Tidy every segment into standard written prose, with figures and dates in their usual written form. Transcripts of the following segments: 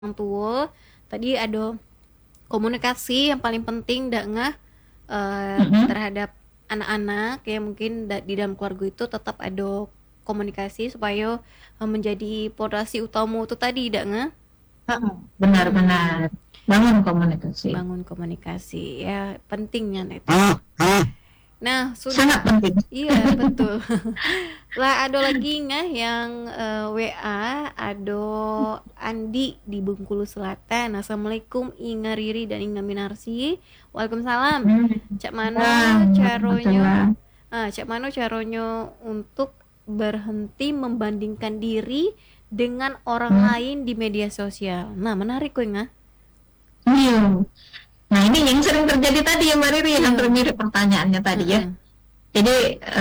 orang tua tadi ada komunikasi yang paling penting dengan Mm-mm. terhadap anak-anak ya mungkin di dalam keluarga itu tetap ada komunikasi supaya menjadi pondasi utama itu tadi dengan Heeh, benar-benar bangun komunikasi. bangun komunikasi ya pentingnya itu. Nah, sudah. Sangat penting. Iya, betul. Lah ada lagi nggak yang WA, ada Andi di Bengkulu Selatan. Assalamualaikum Inga Riri dan Inga Minarsi. Waalaikumsalam. Hmm. Cak Ya, mano masalah. caronyo? Cak mano caronyo untuk berhenti membandingkan diri dengan orang Hmm. lain di media sosial. Nah, menarik kok nggak? Iya. Nah, ini yang sering terjadi tadi ya Mbak Riri, hampir Iya. mirip pertanyaannya tadi ya. Heeh. Jadi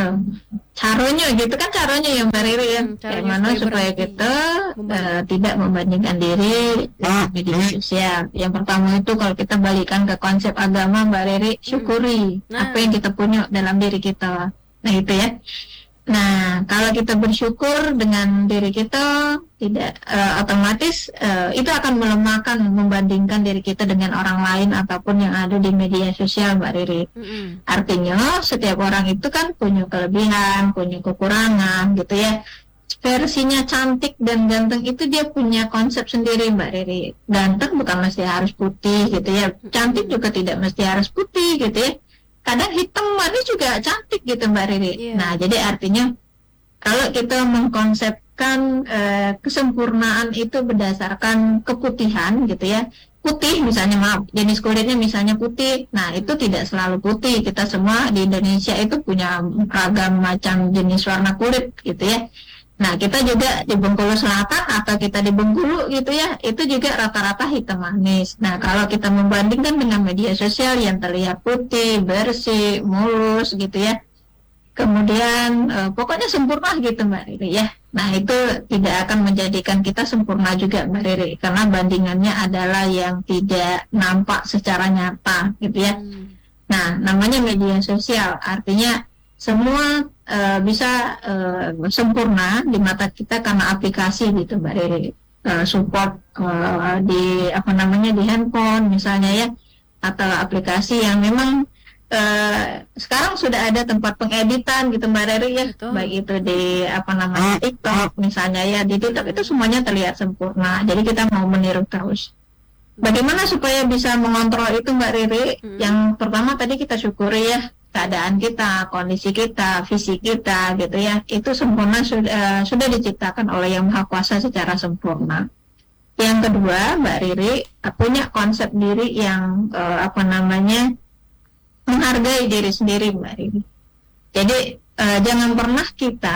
caranya gitu kan, caranya ya Mbak Riri ya. Kayak Caranya mana supaya supaya berhenti kita membanding. tidak membandingkan diri di media sosial. Yang pertama itu kalau kita balikan ke konsep agama Mbak Riri, Mm-mm. syukuri apa Nah, yang kita punya dalam diri kita. Nah itu ya. Nah, kalau kita bersyukur dengan diri kita, tidak otomatis itu akan melemahkan membandingkan diri kita dengan orang lain ataupun yang ada di media sosial, Mbak Riri. mm-mm. Artinya, setiap orang itu kan punya kelebihan, punya kekurangan, gitu ya. Versinya cantik dan ganteng itu dia punya konsep sendiri, Mbak Riri. Ganteng bukan mesti harus putih, gitu ya. Cantik Mm-mm. juga tidak mesti harus putih, gitu ya. Kadang hitam manis juga cantik gitu Mbak Riri. Iya. Nah, jadi artinya kalau kita mengkonsepkan kesempurnaan itu berdasarkan keputihan gitu ya. Putih misalnya, maaf, jenis kulitnya misalnya putih. Nah, itu Mm. tidak selalu putih. Kita semua di Indonesia itu punya ragam macam jenis warna kulit gitu ya. Nah, kita juga di Bengkulu Selatan atau kita di Bengkulu gitu ya, itu juga rata-rata hitam manis. Nah, kalau kita membandingkan dengan media sosial yang terlihat putih, bersih, mulus gitu ya, kemudian pokoknya sempurna gitu Mbak Riri ya. Nah, itu tidak akan menjadikan kita sempurna juga Mbak Riri, karena bandingannya adalah yang tidak nampak secara nyata gitu ya. Hmm. Nah, namanya media sosial, artinya semua bisa sempurna di mata kita karena aplikasi gitu, Mbak Riri. Support di apa namanya di handphone misalnya ya, atau aplikasi yang memang sekarang sudah ada tempat pengeditan gitu, Mbak Riri ya, Betul. baik itu di apa namanya TikTok misalnya ya, di TikTok itu semuanya terlihat sempurna. Jadi kita mau meniru terus. Bagaimana supaya bisa mengontrol itu Mbak Riri? Mm. Yang pertama tadi kita syukuri ya keadaan kita, kondisi kita, fisik kita gitu ya. Itu sempurna sudah diciptakan oleh Yang Maha Kuasa secara sempurna. Yang kedua, Mbak Riri punya konsep diri yang apa namanya menghargai diri sendiri Mbak Riri. Jadi jangan pernah kita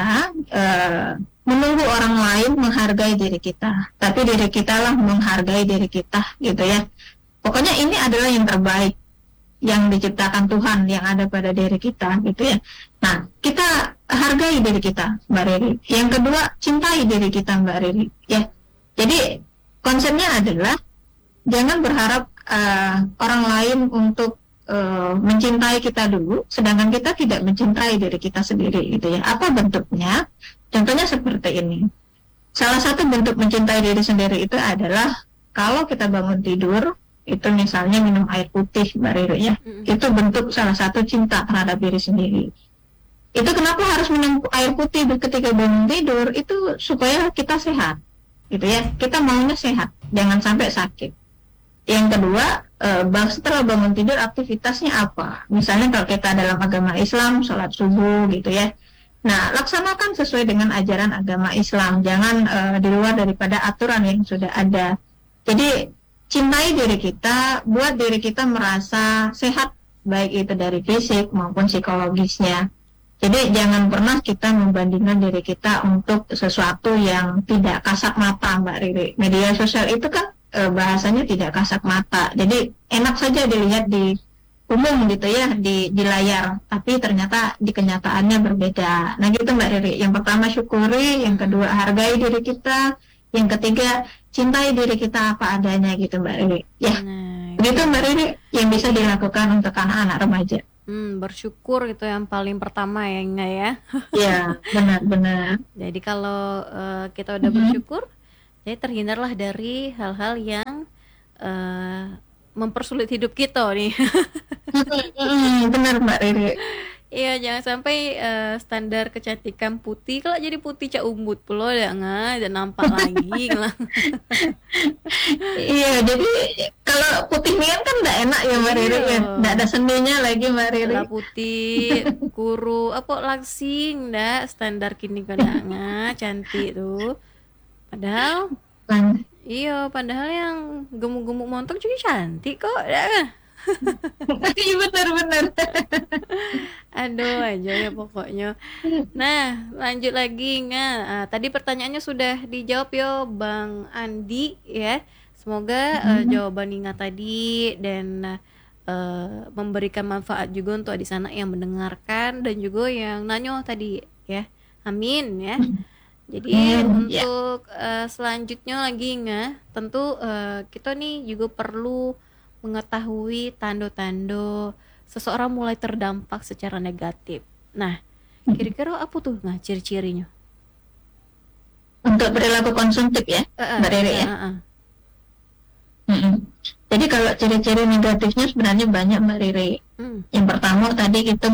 menunggu orang lain menghargai diri kita, tapi diri kita lah menghargai diri kita, gitu ya. Pokoknya ini adalah yang terbaik yang diciptakan Tuhan yang ada pada diri kita, gitu ya. Nah, kita hargai diri kita, Mbak Riri. Yang kedua, cintai diri kita, Mbak Riri. Ya, jadi konsepnya adalah jangan berharap orang lain untuk mencintai kita dulu, sedangkan kita tidak mencintai diri kita sendiri, gitu ya. Apa bentuknya? Contohnya seperti ini. Salah satu bentuk mencintai diri sendiri itu adalah kalau kita bangun tidur, itu misalnya minum air putih, Mbak Riri ya. Mm. Itu bentuk salah satu cinta terhadap diri sendiri. Itu kenapa harus minum air putih ketika bangun tidur? Itu supaya kita sehat, gitu ya. Kita maunya sehat, jangan sampai sakit. Yang kedua, setelah bangun tidur aktivitasnya apa? Misalnya kalau kita dalam agama Islam, sholat subuh gitu ya. Nah, laksanakan sesuai dengan ajaran agama Islam. Jangan di luar daripada aturan yang sudah ada. Jadi, cintai diri kita, buat diri kita merasa sehat, baik itu dari fisik maupun psikologisnya. Jadi, jangan pernah kita membandingkan diri kita untuk sesuatu yang tidak kasat mata, Mbak Riri. Media sosial itu kan bahasanya tidak kasat mata. Jadi, enak saja dilihat di umum gitu ya di layar, tapi ternyata di kenyataannya berbeda. Nah gitu Mbak Riri. Yang pertama syukuri, yang kedua hargai diri kita, yang ketiga cintai diri kita apa adanya gitu Mbak Riri. Ya, Nah, begitu Mbak Riri yang bisa dilakukan untuk anak-anak remaja. bersyukur itu yang paling pertama ya enggak ya. Ya, benar-benar. Jadi kalau kita udah bersyukur, Jadi terhindarlah dari hal-hal yang eh, mempersulit hidup kita nih. Benar Mbak Riri. Iya, jangan sampai standar kecantikan putih kalau jadi putih cak umbut pulo ya nggak, dan nampak lagi lah. Iya, jadi kalau putih nian kan nggak enak ya Mbak Riri Iya, ya, nggak ada sendinya lagi Mbak Riri. lah putih, kuru, apa langsing, dah standar kini kadang cantik tuh. Padahal, Kan. iya, padahal yang gemuk-gemuk montok juga cantik kok, dah. Iya benar-benar. Aduh aja ya pokoknya. Nah, lanjut lagi nggak? Ah, tadi pertanyaannya sudah dijawab yo Bang Andi ya. Semoga jawaban Inga tadi dan memberikan manfaat juga untuk di sana yang mendengarkan dan juga yang nanyo tadi ya. Amin ya. Jadi Ya. untuk selanjutnya lagi nggak? Tentu kita nih juga perlu mengetahui tanda-tanda seseorang mulai terdampak secara negatif. Nah, kira-kira apa tuh nah ciri-cirinya? Untuk perilaku konsumtif ya, Mbak Riri ya. Mm-mm. Jadi kalau ciri-ciri negatifnya sebenarnya banyak Mbak Riri. Yang pertama tadi kita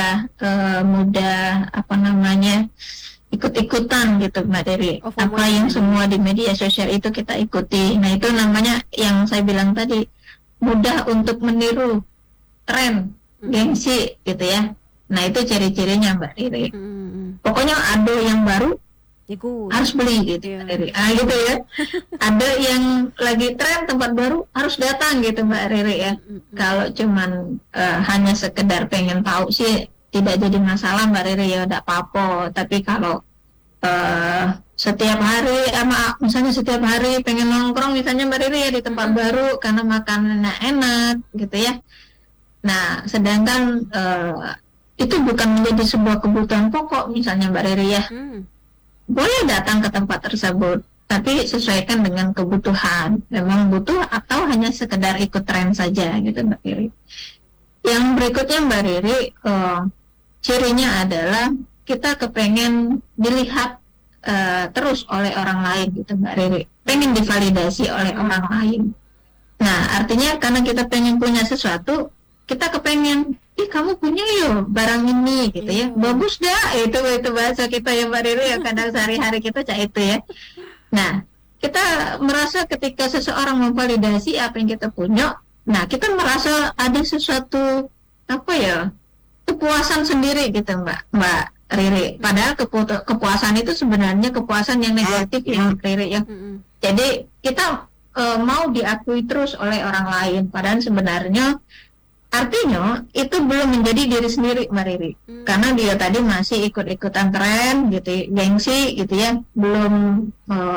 mudah apa namanya ikut-ikutan gitu Mbak Riri. Oh, Apa yang semua di media sosial itu kita ikuti. Nah itu namanya yang saya bilang tadi, mudah untuk meniru tren, gengsi gitu ya. Nah itu ciri-cirinya Mbak Riri. Pokoknya ada yang baru Ikut. harus beli gitu Mbak Riri. Gitu ya. Ada yang lagi tren tempat baru harus datang gitu Mbak Riri ya. Kalau cuman hanya sekedar pengen tahu sih tidak jadi masalah Mbak Riri ya, tidak apa-apa. Tapi kalau setiap hari misalnya setiap hari pengen nongkrong misalnya Mbak Riri ya di tempat baru karena makanannya enak gitu ya. Nah sedangkan itu bukan menjadi sebuah kebutuhan pokok misalnya Mbak Riri ya, boleh datang ke tempat tersebut tapi sesuaikan dengan kebutuhan, memang butuh atau hanya sekedar ikut tren saja gitu Mbak Riri. Yang berikutnya Mbak Riri, cirinya adalah kita kepengen dilihat terus oleh orang lain gitu Mbak Riri, pengen divalidasi oleh orang lain. Nah artinya karena kita pengen punya sesuatu, kita kepengen, kamu punya yo barang ini gitu ya, bagus dah, itu bahasa kita ya Mbak Riri ya, kadang sehari-hari kita cak itu ya. Nah kita merasa ketika seseorang memvalidasi apa yang kita punya, nah kita merasa ada sesuatu apa ya, kepuasan sendiri gitu Mbak Riri. Padahal kepuasan itu sebenarnya kepuasan yang negatif ya Riri ya. Jadi kita mau diakui terus oleh orang lain, padahal sebenarnya artinya itu belum menjadi diri sendiri Mbak Riri. Karena dia tadi masih ikut-ikutan tren gitu, gengsi gitu ya, belum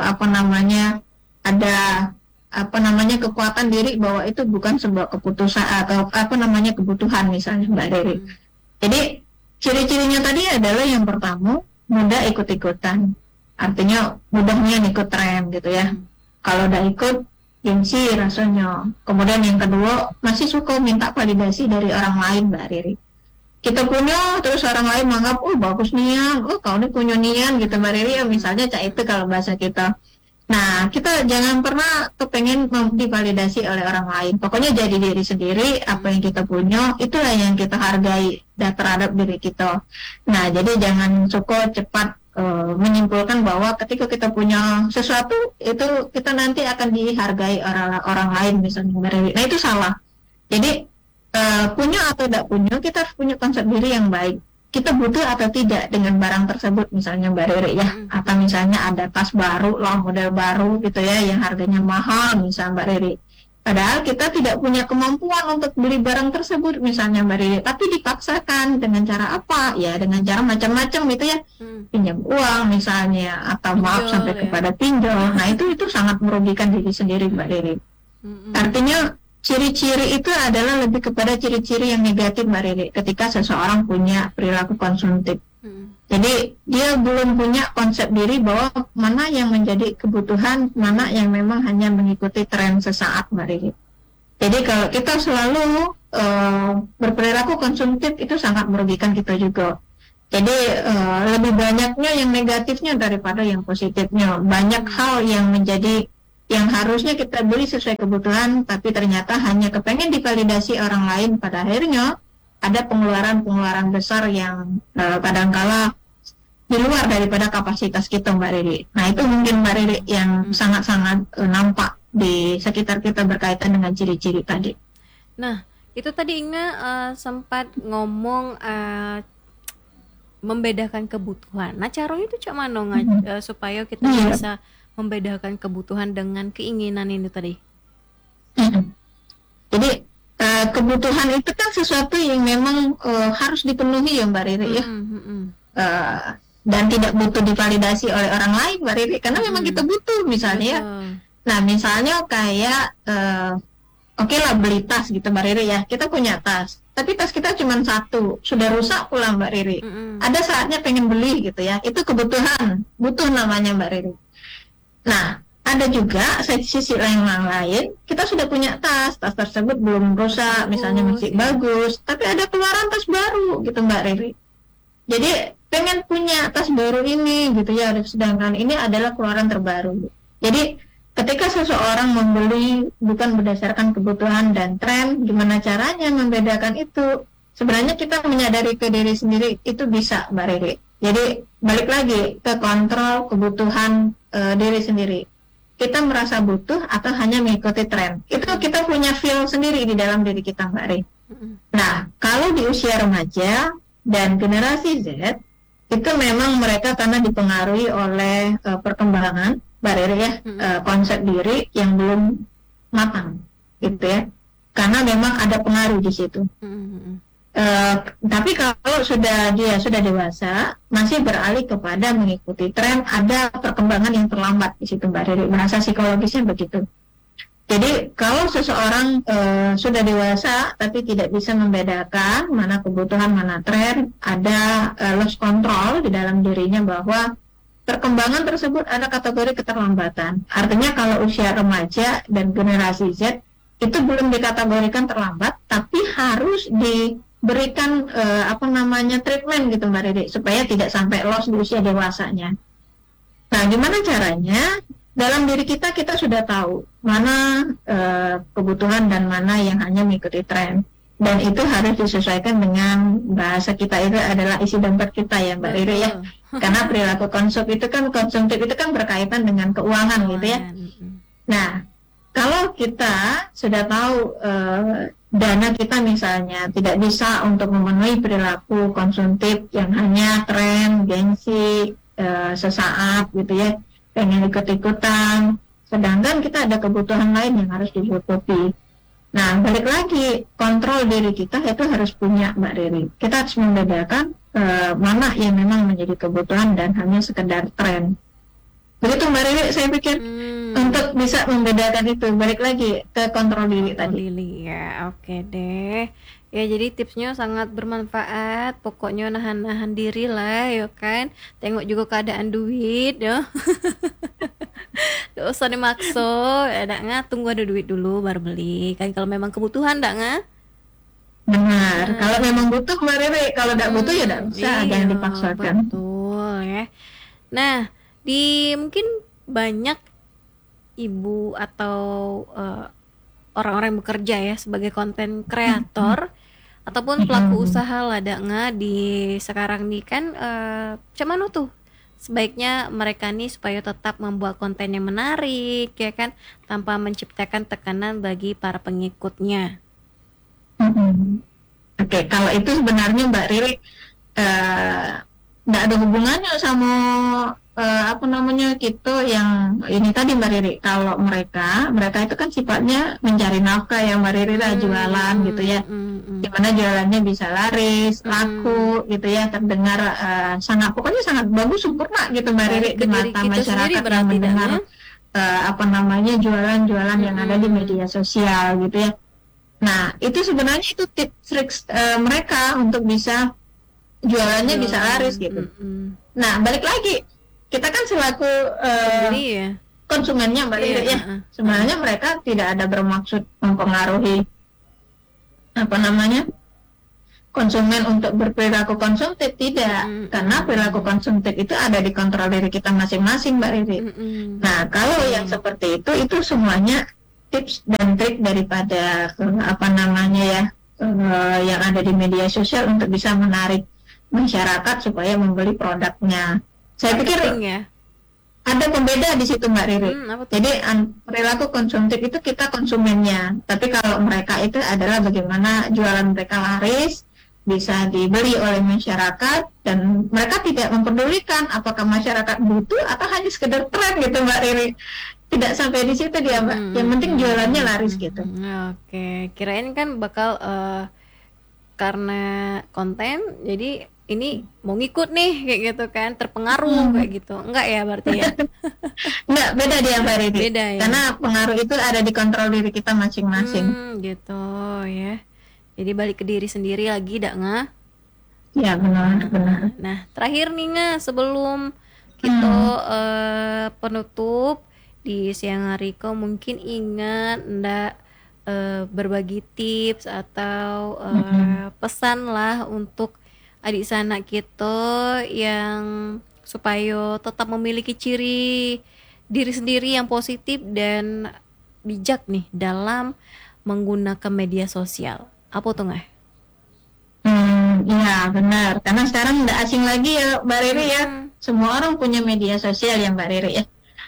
ada kekuatan diri bahwa itu bukan sebuah keputusan atau kebutuhan misalnya Mbak Riri. Jadi ciri-cirinya tadi adalah yang pertama mudah ikut-ikutan, artinya mudahnya ikut tren gitu ya. Kalau udah ikut gengsi rasanya. Kemudian yang kedua masih suka minta validasi dari orang lain Mbak Riri. Kita punya terus orang lain menganggap bagus nian, kau ini punya nian gitu Mbak Riri ya, misalnya cak itu kalau bahasa kita. Nah kita jangan pernah kepengen divalidasi oleh orang lain. Pokoknya jadi diri sendiri, apa yang kita punya itulah yang kita hargai terhadap diri kita. Nah jadi jangan suka cepat menyimpulkan bahwa ketika kita punya sesuatu itu kita nanti akan dihargai orang lain misalnya. Nah itu salah. Jadi punya atau tidak punya, kita harus punya konsep diri yang baik. Kita butuh atau tidak dengan barang tersebut misalnya Mbak Riri ya, atau misalnya ada tas baru lah, model baru gitu ya yang harganya mahal misalnya Mbak Riri, padahal kita tidak punya kemampuan untuk beli barang tersebut misalnya Mbak Riri, tapi dipaksakan dengan cara apa ya, dengan cara macam-macam gitu ya, pinjam uang misalnya atau maaf sampai kepada pinjol. Nah itu sangat merugikan diri sendiri Mbak Riri. Artinya ciri-ciri itu adalah lebih kepada ciri-ciri yang negatif Mbak Riri ketika seseorang punya perilaku konsumtif. Jadi dia belum punya konsep diri bahwa mana yang menjadi kebutuhan, mana yang memang hanya mengikuti tren sesaat Mbak Riri. Jadi kalau kita selalu berperilaku konsumtif itu sangat merugikan kita juga. Jadi lebih banyaknya yang negatifnya daripada yang positifnya. Banyak hal yang menjadi yang harusnya kita beli sesuai kebutuhan, tapi ternyata hanya kepengen divalidasi orang lain. Pada akhirnya ada pengeluaran-pengeluaran besar yang kadangkala di luar daripada kapasitas kita, Mbak Riri. Nah, itu mungkin Mbak Riri yang sangat-sangat nampak di sekitar kita berkaitan dengan ciri-ciri tadi. Nah, itu tadi Inga sempat ngomong membedakan kebutuhan. Nah, caranya itu cak mana supaya kita bisa membedakan kebutuhan dengan keinginan ini tadi? Jadi kebutuhan itu kan sesuatu yang memang harus dipenuhi ya Mbak Riri ya. Dan tidak butuh divalidasi oleh orang lain Mbak Riri, karena memang kita butuh misalnya ya. Nah misalnya kayak oke lah beli tas gitu Mbak Riri ya, kita punya tas tapi tas kita cuma satu, sudah rusak pula Mbak Riri. Ada saatnya pengen beli gitu ya, itu kebutuhan, butuh namanya Mbak Riri. Nah ada juga sisi lain, kita sudah punya tas tersebut belum rusak, misalnya masih bagus, tapi ada keluaran tas baru gitu Mbak Riri. Jadi pengen punya tas baru ini gitu ya, sedangkan ini adalah keluaran terbaru. Jadi ketika seseorang membeli bukan berdasarkan kebutuhan dan tren, gimana caranya membedakan itu? Sebenarnya kita menyadari ke diri sendiri itu bisa Mbak Riri. Jadi balik lagi ke kontrol kebutuhan diri sendiri. Kita merasa butuh atau hanya mengikuti tren? Itu kita punya feel sendiri di dalam diri kita Mbak Riri. Nah kalau di usia remaja dan generasi Z, itu memang mereka karena dipengaruhi oleh perkembangan Mbak Riri ya, konsep diri yang belum matang gitu ya, karena memang ada pengaruh di situ. Tapi kalau dia sudah dewasa, masih beralih kepada mengikuti tren, ada perkembangan yang terlambat di situ Mbak Riri, bahasa psikologisnya begitu. Jadi kalau seseorang sudah dewasa tapi tidak bisa membedakan mana kebutuhan mana tren, ada loss control di dalam dirinya bahwa perkembangan tersebut ada kategori keterlambatan. Artinya kalau usia remaja dan generasi Z itu belum dikategorikan terlambat, tapi harus diberikan treatment gitu Mbak Riri, supaya tidak sampai loss di usia dewasanya. Nah gimana caranya? Dalam diri kita sudah tahu mana kebutuhan dan mana yang hanya mengikuti tren, dan itu harus disesuaikan dengan bahasa kita itu adalah isi dompet kita ya Mbak Riri ya, karena perilaku konsumtif itu kan berkaitan dengan keuangan gitu ya. Nah kalau kita sudah tahu dana kita misalnya tidak bisa untuk memenuhi perilaku konsumtif yang hanya tren, gengsi, sesaat gitu ya, pengen ikut-ikutan, sedangkan kita ada kebutuhan lain yang harus dicukupi. Nah, balik lagi, kontrol diri kita itu harus punya Mbak Riri. Kita harus membedakan mana yang memang menjadi kebutuhan dan hanya sekedar tren. Begitu Mbak Riri, saya pikir untuk bisa membedakan itu, balik lagi ke kontrol diri tadi. Ya, oke deh. Ya, jadi tipsnya sangat bermanfaat. Pokoknya nahan-nahan diri lah, ya kan. Tengok juga keadaan duit, ya. Gak usah dimaksa. Tunggu ada duit dulu baru beli. Kan kalau memang kebutuhan, Benar. Kalau memang butuh, Mbak Riri. Kalau tidak butuh ya tidak usah, jangan dipaksakan. Betul ya. Nah, mungkin banyak ibu atau orang-orang yang bekerja ya sebagai konten kreator ataupun pelaku usaha lah di sekarang nih kan cuman tuh sebaiknya mereka nih supaya tetap membuat konten yang menarik ya kan, tanpa menciptakan tekanan bagi para pengikutnya. Oke, kalau itu sebenarnya Mbak Riri nggak ada hubungannya sama gitu yang ini tadi Mbak Riri. Kalau mereka itu kan sifatnya mencari nafkah ya Mbak Riri lah, jualan gitu ya, dimana jualannya bisa laris, laku gitu ya, terdengar pokoknya sangat bagus, sempurna gitu Mbak Riri di mata masyarakat yang mendengar jualan-jualan yang ada di media sosial gitu ya. Nah itu sebenarnya itu tips mereka untuk bisa jualannya bisa laris gitu. Nah balik lagi, kita kan selaku konsumennya Mbak Riri ya, sebenarnya mereka tidak ada bermaksud mempengaruhi konsumen untuk berperilaku konsumtif, tidak. Karena perilaku konsumtif itu ada di kontrol diri kita masing-masing, Mbak Riri. Nah, kalau yang seperti itu semuanya tips dan trik daripada yang ada di media sosial untuk bisa menarik masyarakat supaya membeli produknya. Saya pikir ya. Ada pembeda di situ, Mbak Riri. Jadi perilaku konsumtif itu kita konsumennya, tapi kalau mereka itu adalah bagaimana jualan mereka laris, bisa dibeli oleh masyarakat, dan mereka tidak mempedulikan apakah masyarakat butuh atau hanya sekedar tren gitu, Mbak Riri. Tidak sampai di situ dia, Mbak. Yang penting jualannya laris gitu. Oke, kirain kan bakal karena konten, jadi ini mau ngikut nih kayak gitu kan, terpengaruh kayak gitu. Enggak ya berarti ya? Enggak, beda dia, Mbak Riri. Beda ya. Karena pengaruh itu ada di kontrol diri kita masing-masing. Gitu ya. Jadi balik ke diri sendiri lagi, dak nggak? Ya, benar. Nah, terakhir nih nggak, sebelum kita penutup di siang hari, kau mungkin ingat ndak berbagi tips atau pesan lah untuk adik sanak kita yang supaya tetap memiliki ciri diri sendiri yang positif dan bijak nih dalam menggunakan media sosial. Apa tuh nggak? Iya benar, karena sekarang nggak asing lagi ya Mbak Riri ya. Semua orang punya media sosial ya Mbak Riri ya.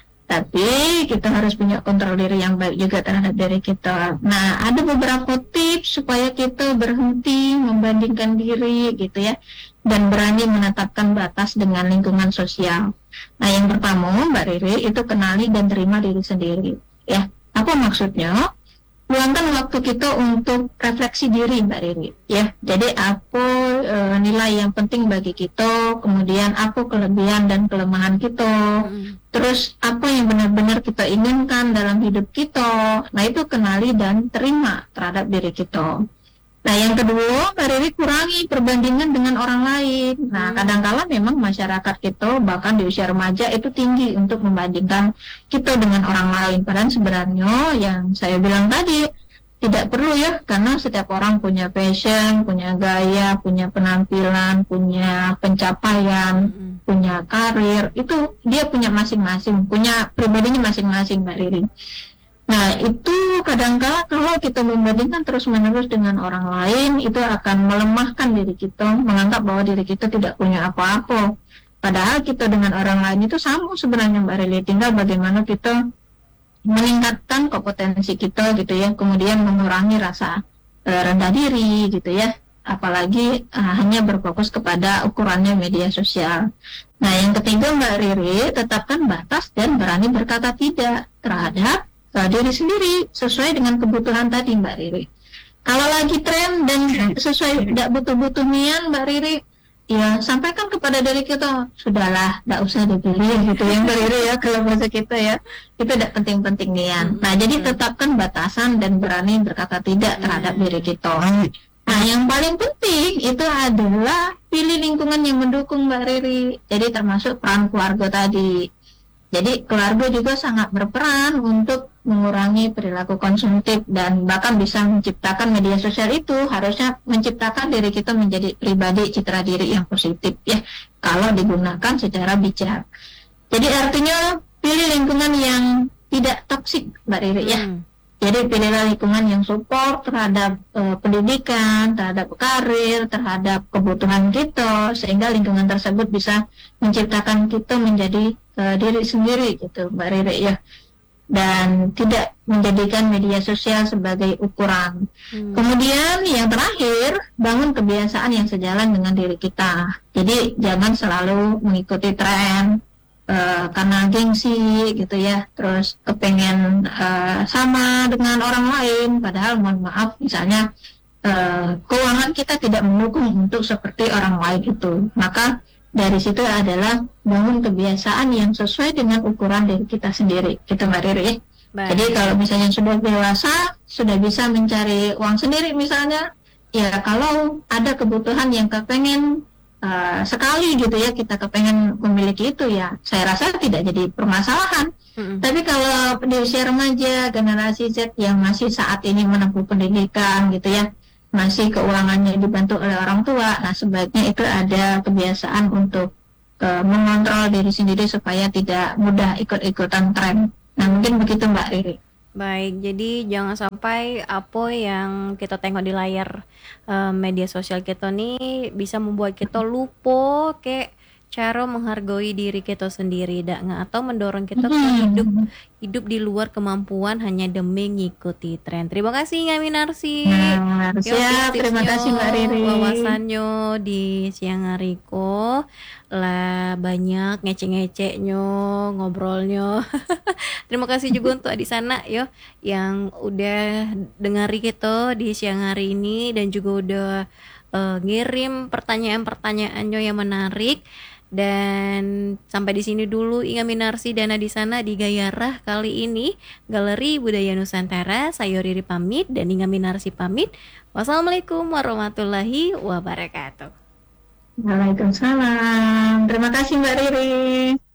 Tapi kita harus punya kontrol diri yang baik juga terhadap diri kita. Nah, ada beberapa tips supaya kita berhenti membandingkan diri gitu ya, dan berani menetapkan batas dengan lingkungan sosial. Nah, yang pertama Mbak Riri itu kenali dan terima diri sendiri ya. Apa maksudnya? Luangkan waktu kita untuk refleksi diri Mbak Riri ya. Jadi apa nilai yang penting bagi kita, kemudian apa kelebihan dan kelemahan kita, terus apa yang benar-benar kita inginkan dalam hidup kita. Nah itu kenali dan terima terhadap diri kita. Nah yang kedua Mbak Riri, kurangi perbandingan dengan orang lain. Nah kadang-kala memang masyarakat kita bahkan di usia remaja itu tinggi untuk membandingkan kita dengan orang lain. Padahal sebenarnya yang saya bilang tadi tidak perlu ya, karena setiap orang punya passion, punya gaya, punya penampilan, punya pencapaian, punya karir. Itu dia punya masing-masing, punya pribadinya masing-masing Mbak Riri. Nah itu kadang-kala kalau kita membandingkan terus-menerus dengan orang lain, itu akan melemahkan diri kita, menganggap bahwa diri kita tidak punya apa-apa. Padahal kita dengan orang lain itu sama sebenarnya Mbak Rili, tinggal bagaimana kita meningkatkan kompetensi kita gitu ya, kemudian mengurangi rasa rendah diri gitu ya, apalagi hanya berfokus kepada ukurannya media sosial. Nah yang ketiga Mbak Riri, tetapkan batas dan berani berkata tidak terhadap diri sendiri sesuai dengan kebutuhan tadi Mbak Riri. Kalau lagi tren dan sesuai tidak butuh-butuh nian Mbak Riri, ya sampaikan kepada diri kita, sudahlah tidak usah dipilih gitu ya Mbak Riri ya, kalau bahasa kita ya, itu tidak penting-penting nian. Nah jadi tetapkan batasan dan berani berkata tidak terhadap diri kita. Nah yang paling penting itu adalah pilih lingkungan yang mendukung Mbak Riri. Jadi termasuk peran keluarga tadi. Jadi keluarga juga sangat berperan untuk mengurangi perilaku konsumtif dan bahkan bisa menciptakan media sosial itu harusnya menciptakan diri kita menjadi pribadi citra diri yang positif ya, kalau digunakan secara bijak. Jadi artinya pilih lingkungan yang tidak toksik Mbak Riri ya. Jadi pilihlah lingkungan yang support terhadap pendidikan, terhadap karir, terhadap kebutuhan kita, sehingga lingkungan tersebut bisa menciptakan kita menjadi diri sendiri gitu Mbak Riri ya, dan tidak menjadikan media sosial sebagai ukuran. Kemudian yang terakhir, bangun kebiasaan yang sejalan dengan diri kita. Jadi jangan selalu mengikuti tren karena gengsi gitu ya, terus kepengen sama dengan orang lain, padahal mohon maaf misalnya keuangan kita tidak mendukung untuk seperti orang lain itu. Maka dari situ adalah bangun kebiasaan yang sesuai dengan ukuran diri kita sendiri, gitu Mbak Riri. Jadi kalau misalnya sudah dewasa, sudah bisa mencari uang sendiri misalnya, ya kalau ada kebutuhan yang kepengen sekali gitu ya, kita kepengen memiliki itu ya, saya rasa tidak jadi permasalahan. Tapi kalau di usia remaja, generasi Z yang masih saat ini menempuh pendidikan gitu ya, masih keuangannya dibantu oleh orang tua, nah sebaiknya itu ada kebiasaan untuk mengontrol diri sendiri supaya tidak mudah ikut-ikutan tren. Nah mungkin begitu Mbak Riri. Baik, jadi jangan sampai apa yang kita tengok di layar media sosial kita nih bisa membuat kita lupa kayak cara menghargai diri kita sendiri, dak nggak, atau mendorong kita ke hidup hidup di luar kemampuan hanya demi ngikuti tren. Terima kasih Ngami Narsi. Nah, Yo siap. Terima tips-tipsnya, kasih Mbak Riri. wawasannya di siang hariku lah banyak ngecek-ngeceknya, ngobrolnya. Terima kasih juga untuk di sana yo yang udah dengari kita di siang hari ini dan juga udah ngirim pertanyaan-pertanyaannya yang menarik. Dan sampai di sini dulu Inga Minarsi Dana di sana di Gayarah kali ini Galeri Budaya Nusantara. Saya Riri pamit dan Inga Minarsi pamit. Wassalamualaikum warahmatullahi wabarakatuh. Waalaikumsalam. Terima kasih Mbak Riri.